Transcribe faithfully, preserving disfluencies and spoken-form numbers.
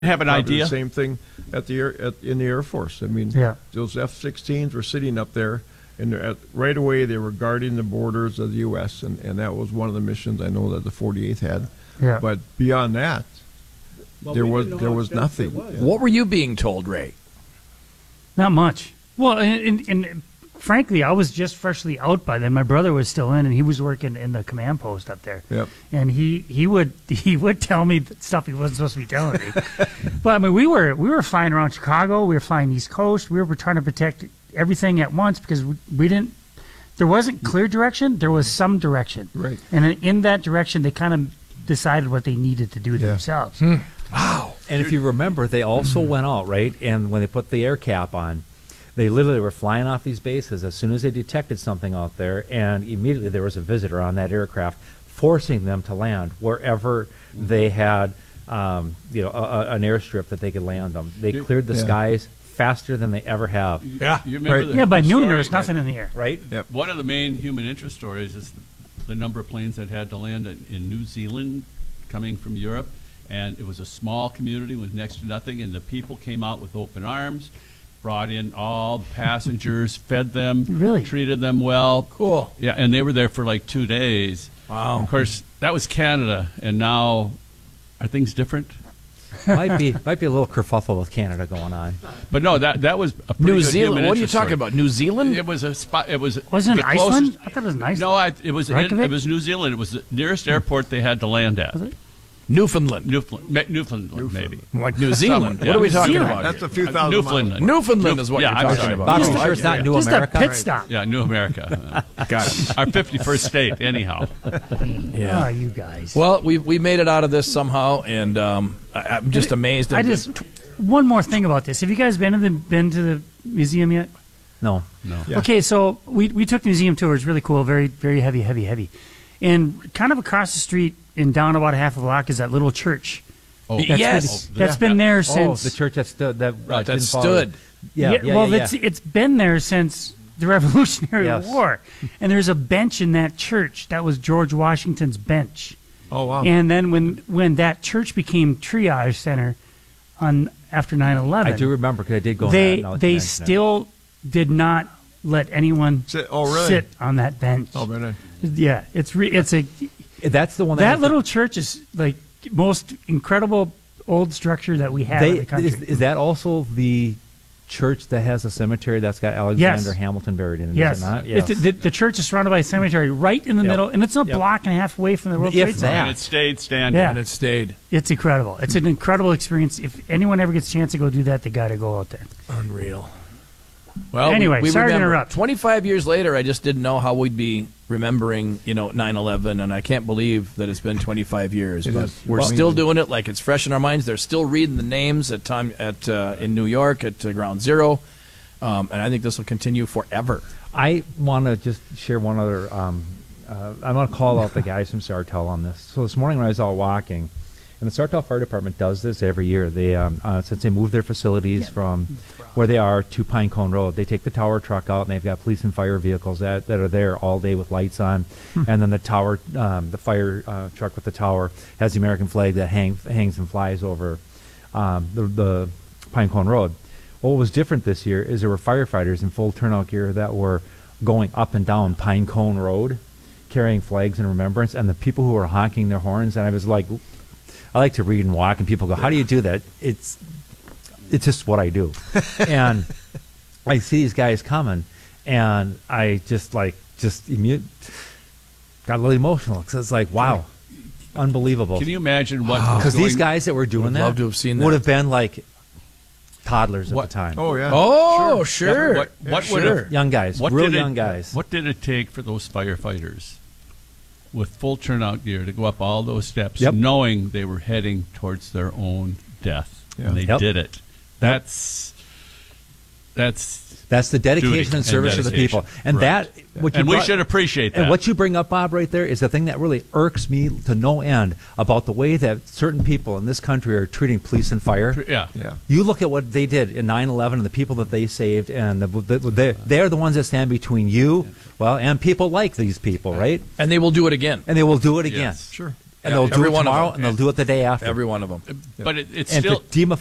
have an idea? The same thing at the air, at, in the Air Force. I mean, yeah. those F sixteens were sitting up there, and at, right away they were guarding the borders of the U S, and, and that was one of the missions I know that the forty-eighth had. Yeah. But beyond that, well, there we was there was that nothing. was. What were you being told, Ray? Not much. Well, and, and, and frankly, I was just freshly out by then. My brother was still in, and he was working in the command post up there. Yep. And he, he would he would tell me stuff he wasn't supposed to be telling me. But I mean, we were we were flying around Chicago. We were flying East Coast. We were trying to protect everything at once because we, we didn't. There wasn't clear direction. There was some direction. Right. And in, in that direction, they kind of decided what they needed to do Yeah. themselves. Hmm. Wow. And if you remember, they also went out, right? And when they put the air cap on, they literally were flying off these bases as soon as they detected something out there, and immediately there was a visitor on that aircraft forcing them to land wherever they had, um, you know, a, a, an airstrip that they could land them. They cleared the Yeah. skies faster than they ever have. Yeah. You remember Right. the, Yeah, by the noon story there was that- nothing in the air. Right? Yep. One of the main human interest stories is the, the number of planes that had to land in, in New Zealand coming from Europe. And it was a small community with next to nothing, and the people came out with open arms, brought in all the passengers, fed them, Really? treated them well. Cool. Yeah, and they were there for like two days. Wow. Of course, that was Canada, and now are things different? might be might be a little kerfuffle with Canada going on. But no, that that was a pretty New good Zealand. human What are you interest talking story. about? New Zealand? It was a spot. It was Wasn't the it Iceland? closest- I thought it was in Iceland. No, I, it was in, Reykjavik? it was New Zealand. It was the nearest airport they had to land at. Was it? Newfoundland. Newfoundland, Ma- Newfoundland, maybe. Like New Zealand. Somewhere, What are we yeah. talking Zealand. about? That's here? a few Uh, thousand Newfoundland. Newfoundland is what Yeah, you're I'm talking sorry. about. Bob, Oh, you sure it's not yeah. New Just America? a pit stop. Yeah, New America. Got it. Our fifty-first state, anyhow. Yeah. Oh, you guys. Well, we we made it out of this somehow, and um, I, I'm just amazed. I at just one more thing about this. Have you guys been to the been to the museum yet? No. No. Yeah. Okay, so we we took museum tours. Really cool. Very very heavy, heavy, heavy. And kind of across the street and down about a half a block is that little church. Oh, That's Yes. been, that's been there Oh, since the church that stood that, uh, Right, that didn't follow- stood. Yeah, yeah, well, yeah, it's yeah. it's been there since the Revolutionary Yes. War, and there's a bench in that church that was George Washington's bench. Oh wow. And then when when that church became triage center on after nine eleven, I do remember because I did go. on they that, now that you they mention it. still did not let anyone Sit- oh, really? sit on that bench. Oh man. Yeah, it's re, it's a That's the one that, that has the- little church is like most incredible old structure that we have in They, the country. is, is that also the church that has a cemetery that's got Alexander Yes. Hamilton buried in it? Yes, Is it not? It's- the, the church is surrounded by a cemetery right in the Yep. middle, and it's a Yep. block and a half away from the World If Trade Center. that. And it stayed standing. Yeah. And it stayed. It's incredible. It's an incredible experience. If anyone ever gets a chance to go do that, they got to go out there. Unreal. Well, Anyway, we, we sorry to remember. interrupt. twenty-five years later, I just didn't know how we'd be remembering, you know, nine eleven, and I can't believe that it's been twenty-five years. It but is. we're Well, still doing it like it's fresh in our minds. They're still reading the names at time at uh, in New York at uh, Ground Zero, um, and I think this will continue forever. I want to just share one other. Um, uh, I want to call out the guys from Sartell on this. So this morning when I was out walking, and the Sartell Fire Department does this every year. They um, uh, since they moved their facilities from where they are to Pine Cone Road, they take the tower truck out and they've got police and fire vehicles that, that are there all day with lights on, and then the tower, um, the fire uh, truck with the tower has the American flag that hang, hangs and flies over um, the, the Pine Cone Road. What was different this year is there were firefighters in full turnout gear that were going up and down Pine Cone Road, carrying flags in remembrance, and the people who were honking their horns. And I was like, I like to read and walk, and people go, "How do you do that?" It's it's just what I do. And I see these guys coming, and I just like just immune, got a little emotional because it's like, wow, unbelievable. Can you imagine what? Because was these going- guys that were doing Would that love to have seen would that. have been like toddlers What- at the time. Oh yeah. Oh, sure. What, what Yeah, would sure. have? Young guys, What real did young it, guys. What did it take for those firefighters with full turnout gear to go up all those steps, Yep. knowing they were heading towards their own death, Yeah. and they Yep. did it? That's that's That's the dedication Duty and service and of the dedication. people, and Right. that what you and we brought- should appreciate that. And what you bring up, Bob, right there is the thing that really irks me to no end about the way that certain people in this country are treating police and fire. yeah. Yeah. You look at what they did in nine eleven and the people that they saved, and the, the, they, they're the ones that stand between you, well, and people like these people, right? And they will do it again. And they will do it again. Yes. Sure. And they'll do Every it one of tomorrow, them. and they'll do it the day after. Every one of them. But it, it's and still to